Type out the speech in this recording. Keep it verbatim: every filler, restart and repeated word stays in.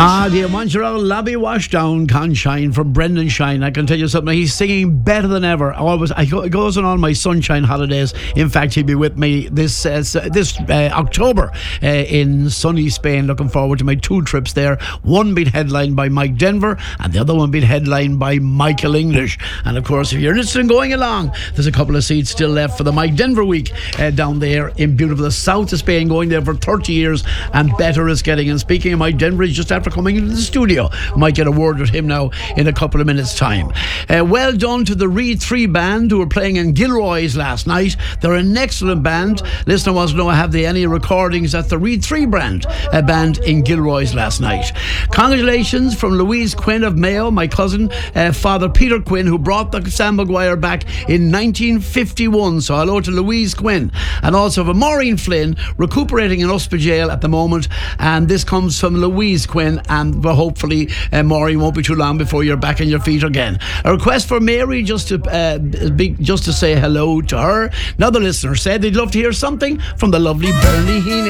Ah, the Montreal Lobby Washdown Conshine from Brendan Shine. I can tell you something, he's singing better than ever. Always, I go, it goes on all my sunshine holidays. In fact, he'll be with me this uh, this uh, October uh, in sunny Spain. Looking forward to my two trips there. One being headlined by Mike Denver and the other one being headlined by Michael English. And of course, if you're interested in going along, there's a couple of seats still left for the Mike Denver week uh, down there in beautiful the south of Spain, going there for thirty years, and better is getting. And speaking of Mike Denver, he's just after coming into the studio. Might get a word with him now in a couple of minutes time. Uh, well done to the Reed three band who were playing in Gilroy's last night. They're an excellent band. Listener wants to know, have they any recordings at the Reed three band, uh, band in Gilroy's last night. Congratulations from Louise Quinn of Mayo, my cousin, uh, Father Peter Quinn, who brought the Sam Maguire back in nineteen fifty-one. So hello to Louise Quinn. And also for Maureen Flynn, recuperating in Uspa Jail at the moment. And this comes from Louise Quinn, and well, hopefully uh, Maureen won't be too long before you're back on your feet again. A request for Mary just to uh, be, just to say hello to her. Another listener said they'd love to hear something from the lovely Bernie Heaney.